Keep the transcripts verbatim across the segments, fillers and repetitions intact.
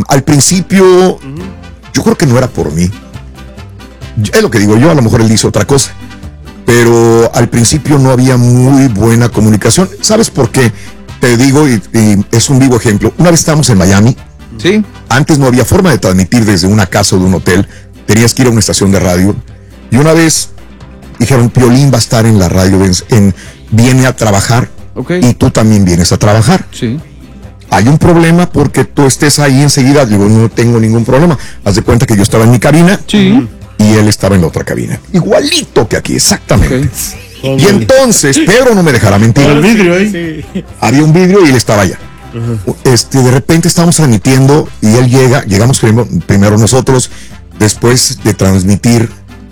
al principio, uh-huh. yo creo que no era por mí. Es lo que digo yo, a lo mejor él hizo otra cosa. Pero al principio no había muy buena comunicación. ¿Sabes por qué? Te digo, y, y es un vivo ejemplo. Una vez estábamos en Miami. Sí. Antes no había forma de transmitir desde una casa o de un hotel. Tenías que ir a una estación de radio. Y una vez dijeron, Piolín va a estar en la radio, en, en, viene a trabajar. Okay. Y tú también vienes a trabajar. Sí. Hay un problema porque tú estés ahí enseguida. Digo, no tengo ningún problema. Haz de cuenta que yo estaba en mi cabina. Sí. Y él estaba en la otra cabina. Igualito que aquí, exactamente. Okay. Y entonces, Pedro no me dejará mentir. El vidrio ahí. Sí. Había un vidrio y él estaba allá. Uh-huh. Este, de repente estábamos transmitiendo y él llega, llegamos primero, primero nosotros, después de transmitir,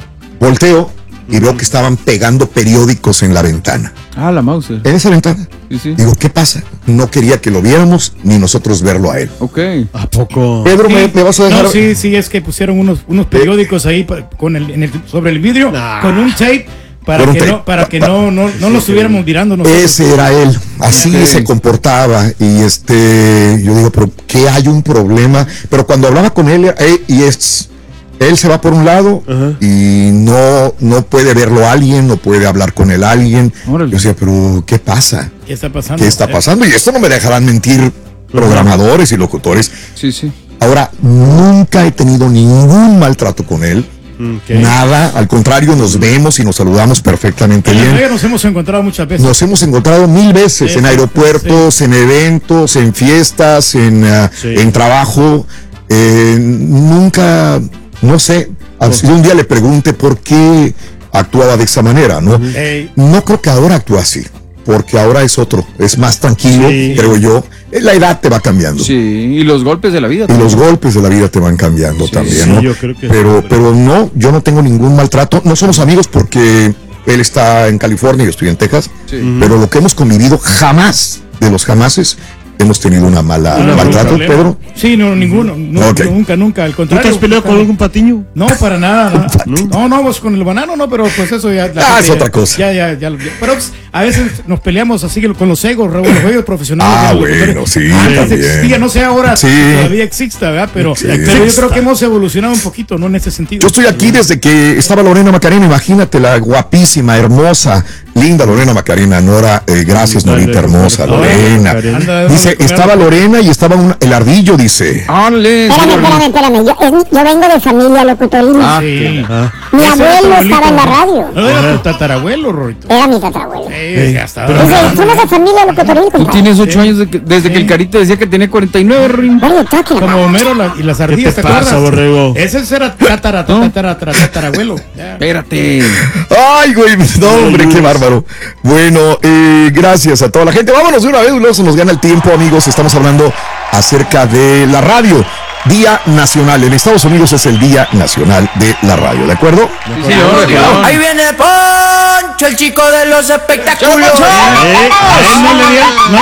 volteo y uh-huh. veo que estaban pegando periódicos en la ventana. Ah, la mouse. En esa ventana. Sí, sí. Digo, ¿qué pasa? No quería que lo viéramos ni nosotros verlo a él. Ok. ¿A poco? Pedro, sí. ¿me, ¿me vas a dejar? No, sí, sí, es que pusieron unos, unos periódicos ahí con el, en el, sobre el vidrio, nah. con un tape. Para que, no, para que no, no, no lo estuviéramos mirando nosotros. Ese era él, así okay. se comportaba. Y este, yo digo, pero ¿qué hay un problema? Pero cuando hablaba con él, eh, y es, él se va por un lado uh-huh. y no, no puede verlo a alguien, no puede hablar con él a alguien. Órale. Yo decía, pero ¿qué pasa? ¿Qué está pasando? ¿Qué está pasando? Y esto no me dejarán mentir programadores uh-huh. y locutores. Sí, sí. Ahora, nunca he tenido ningún maltrato con él. Okay. Nada, al contrario, nos vemos y nos saludamos perfectamente bien. Nos hemos encontrado muchas veces. Nos hemos encontrado mil veces, sí, en aeropuertos, sí. en eventos, en fiestas, en, uh, sí. en trabajo. Eh, nunca, no sé, así un día le pregunté por qué actuaba de esa manera, ¿no? Hey. No creo que ahora actúe así, porque ahora es otro, es más tranquilo, sí. creo yo. La edad te va cambiando. Sí, y los golpes de la vida. Y también. Los golpes de la vida te van cambiando sí, también, sí, ¿no? Yo creo que pero, sí. pero no, yo no tengo ningún maltrato. No somos amigos porque él está en California y yo estoy en Texas. Sí. Pero lo que hemos convivido jamás, de los jamases, hemos tenido una mala ¿No maltrato, Pedro? Sí, no, ninguno. No, okay. Nunca, nunca. Al contrario. ¿Tú te has peleado con algún patiño? No, para nada. No, no, no, pues con el banano no, pero pues eso ya. Ah, es otra cosa. Ya, ya, ya. Pero pues, a veces nos peleamos así con los egos, los egos profesionales. Ah, bueno, sí. Antes existía, no sé ahora sí. todavía exista, ¿verdad? Pero, sí. pero yo creo que hemos evolucionado un poquito, ¿no? En ese sentido. Yo estoy aquí desde que estaba Lorena Macarena, imagínate, la guapísima, hermosa, linda Lorena Macarena, Nora, eh, gracias, Norita hermosa, Lorena. Dice, estaba Lorena y estaba un, el ardillo, dice. Espérame, espérame, espérame. Yo, es, yo vengo de familia locutorina. Ah, sí. Ah. Mi abuelo estaba en la radio. No era tu tatarabuelo, Rorito. Era mi tatarabuelo. Sí, ya está. Dice, somos de familia locutorina. Tú tienes ocho sí. años de que, desde sí. que el Carita decía que tenía cuarenta y nueve, Rin. Como Homero la, y las ardillas, ¿te, ¿te pasa, borrego? Ese era tatara, tatara, tatara, tatarabuelo. Espérate. Ay, güey, no, hombre, qué bárbaro. Bueno, eh, gracias a toda la gente. Vámonos de una vez, luego se nos gana el tiempo, amigos. Estamos hablando acerca de la radio. Día Nacional. En Estados Unidos es el Día Nacional de la Radio, ¿de acuerdo? Sí, señor, señor. Ahí viene Poncho, el chico de los espectáculos. ¿Eh? ¿A él no le dio?